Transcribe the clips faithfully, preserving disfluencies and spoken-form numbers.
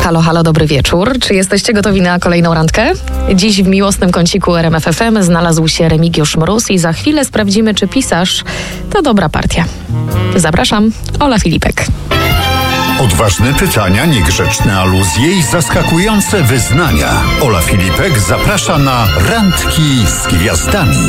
Halo, halo, dobry wieczór. Czy jesteście gotowi na kolejną randkę? Dziś w miłosnym kąciku R M F F M znalazł się Remigiusz Mróz i za chwilę sprawdzimy, czy pisarz to dobra partia. Zapraszam, Ola Filipek. Odważne pytania, niegrzeczne aluzje i zaskakujące wyznania. Ola Filipek zaprasza na Randki z Gwiazdami.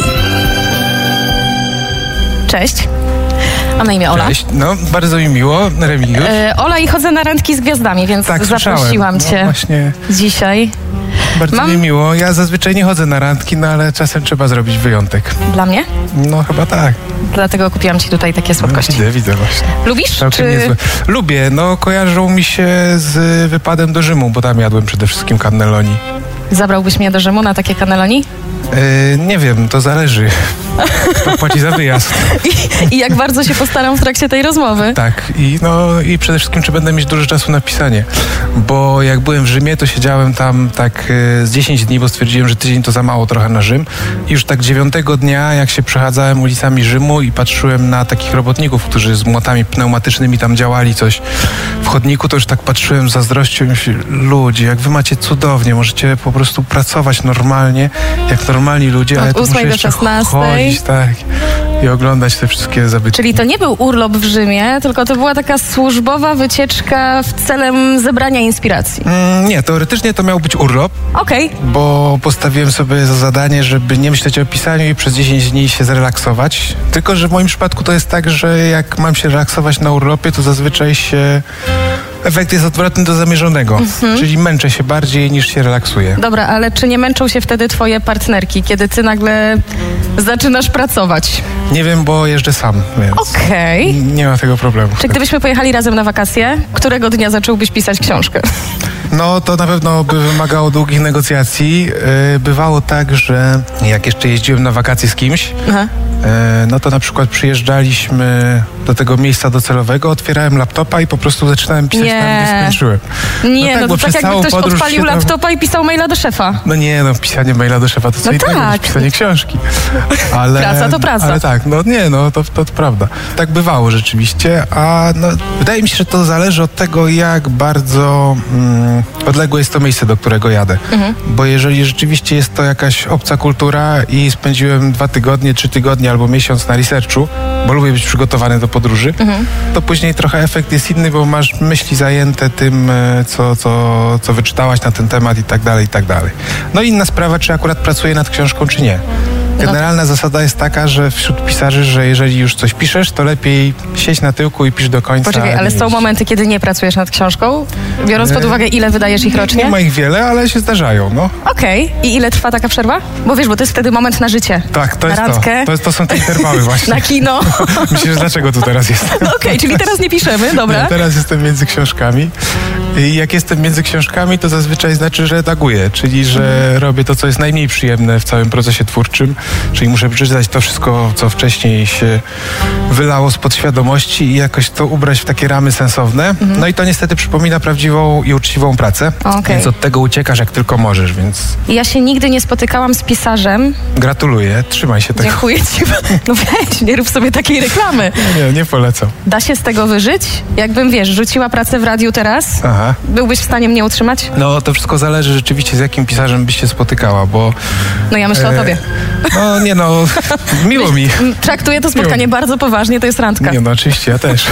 Cześć. Mam na imię Ola. Cześć, no bardzo mi miło, Remigiusz. E, Ola i chodzę na randki z gwiazdami, więc tak, zaprosiłam no, cię właśnie. dzisiaj. Bardzo Mam... mi miło. Ja zazwyczaj nie chodzę na randki, no ale czasem trzeba zrobić wyjątek. Dla mnie? No chyba tak. Dlatego kupiłam ci tutaj takie słodkości. No, widzę, widzę właśnie. Lubisz? Całkiem czy... niezłe. Lubię, no kojarzą mi się z wypadem do Rzymu, bo tam jadłem przede wszystkim cannelloni. Zabrałbyś mnie do Rzymu na takie cannelloni? Yy, nie wiem, to zależy. Kto płaci za wyjazd. I, I jak bardzo się postaram w trakcie tej rozmowy. Tak, i no i przede wszystkim, czy będę mieć dużo czasu na pisanie. Bo jak byłem w Rzymie, to siedziałem tam tak y, z dziesięć dni, bo stwierdziłem, że tydzień to za mało trochę na Rzym. I już tak dziewiątego dnia, jak się przechadzałem ulicami Rzymu i patrzyłem na takich robotników, którzy z młotami pneumatycznymi tam działali coś w chodniku, to już tak patrzyłem z zazdrością i myślę, ludzie, jak wy macie cudownie, możecie po prostu pracować normalnie, jak normalni ludzie, ale od to muszę ósmej do jeszcze szesnastej. chodzić, tak, i oglądać te wszystkie zabytki. Czyli to nie był urlop w Rzymie, tylko to była taka służbowa wycieczka w celem zebrania inspiracji. Mm, nie, teoretycznie to miał być urlop, Okej. Okay. bo postawiłem sobie za zadanie, żeby nie myśleć o pisaniu i przez dziesięć dni się zrelaksować. Tylko że w moim przypadku to jest tak, że jak mam się relaksować na urlopie, to zazwyczaj się... efekt jest odwrotny do zamierzonego, mhm. czyli męczę się bardziej niż się relaksuję. Dobra, ale czy nie męczą się wtedy twoje partnerki, kiedy ty nagle zaczynasz pracować? Nie wiem, bo jeżdżę sam, więc Okej. Okay. nie ma tego problemu. Czy gdybyśmy pojechali razem na wakacje, którego dnia zacząłbyś pisać książkę? No to na pewno by wymagało długich negocjacji. Bywało tak, że jak jeszcze jeździłem na wakacje z kimś, Aha. no to na przykład przyjeżdżaliśmy do tego miejsca docelowego, otwierałem laptopa i po prostu zaczynałem pisać nie. tam, gdzie skończyłem. Nie, no, tak, no to tak jakby ktoś odpalił tam... laptopa i pisał maila do szefa. No nie, no pisanie maila do szefa to co no innego tak. niż pisanie książki. Ale, praca to praca. Ale tak, no nie, no to, to, to prawda. Tak bywało rzeczywiście, a no, wydaje mi się, że to zależy od tego, jak bardzo mm, odległe jest to miejsce, do którego jadę. Mhm. Bo jeżeli rzeczywiście jest to jakaś obca kultura i spędziłem dwa tygodnie, trzy tygodnie albo miesiąc na researchu, bo lubię być przygotowany do podróży, mhm. to później trochę efekt jest inny, bo masz myśli zajęte tym, co, co, co wyczytałaś na ten temat i tak dalej, i tak dalej. No i inna sprawa, czy akurat pracuję nad książką, czy nie. Generalna no. zasada jest taka, że wśród pisarzy, że jeżeli już coś piszesz, to lepiej siedź na tyłku i pisz do końca. Poczekaj, ale są momenty, kiedy nie pracujesz nad książką? Biorąc pod uwagę, ile wydajesz ich rocznie? Nie ma ich wiele, ale się zdarzają, no. Okej. Okay. I ile trwa taka przerwa? Bo wiesz, bo to jest wtedy moment na życie. Tak, to na jest randkę. to. To, jest, to są te interwały właśnie. Na kino. Myślisz, dlaczego tu teraz jestem? No okej, okay, czyli teraz nie piszemy, dobra. Ja teraz jestem między książkami. I jak jestem między książkami, to zazwyczaj znaczy, że redaguję, czyli że hmm. robię to, co jest najmniej przyjemne w całym procesie twórczym, czyli muszę przeczytać to wszystko, co wcześniej się wylało z podświadomości i jakoś to ubrać w takie ramy sensowne. Mhm. No i to niestety przypomina prawdziwą i uczciwą pracę, okay. więc od tego uciekasz jak tylko możesz, więc... Ja się nigdy nie spotykałam z pisarzem. Gratuluję, trzymaj się tego. Dziękuję ci. No weź, nie rób sobie takiej reklamy. Nie, nie polecam. Da się z tego wyżyć? Jakbym, wiesz, rzuciła pracę w radiu teraz, Aha. byłbyś w stanie mnie utrzymać? No to wszystko zależy rzeczywiście, z jakim pisarzem byś się spotykała, bo... No ja myślę e... o tobie. No nie no, miło mi. Traktuję to spotkanie bardzo poważnie, to jest randka. Nie no, oczywiście, ja też.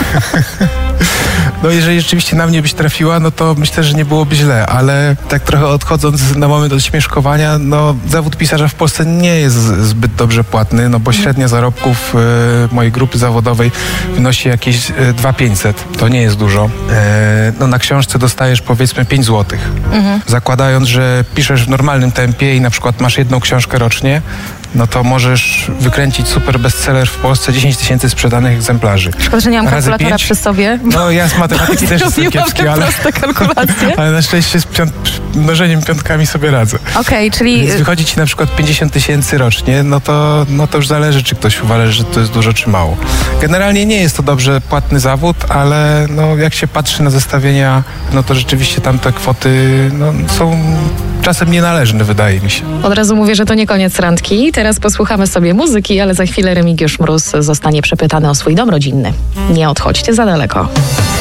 No jeżeli rzeczywiście na mnie byś trafiła, no to myślę, że nie byłoby źle, ale tak trochę odchodząc na moment od śmieszkowania, no zawód pisarza w Polsce nie jest zbyt dobrze płatny, no bo średnia zarobków y, mojej grupy zawodowej wynosi jakieś y, dwa tysiące pięćset. To nie jest dużo. Y, no na książce dostajesz powiedzmy pięć złotych. Mhm. Zakładając, że piszesz w normalnym tempie i na przykład masz jedną książkę rocznie, no to możesz wykręcić super bestseller w Polsce, dziesięć tysięcy sprzedanych egzemplarzy. Szkoda, że nie mam Razy kalkulatora pięć. przy sobie. No ja z matematyki też jestem kiepski, ale, ale na szczęście z piąt, mnożeniem piątkami sobie radzę. Okej, okay, czyli... Więc wychodzi ci na przykład pięćdziesiąt tysięcy rocznie, no to, no to już zależy, czy ktoś uważa, że to jest dużo, czy mało. Generalnie nie jest to dobrze płatny zawód, ale no jak się patrzy na zestawienia, no to rzeczywiście tam te kwoty no, są czasem nienależne, wydaje mi się. Od razu mówię, że to nie koniec randki. Teraz posłuchamy sobie muzyki, ale za chwilę Remigiusz Mróz zostanie przepytany o swój dom rodzinny. Nie odchodźcie za daleko.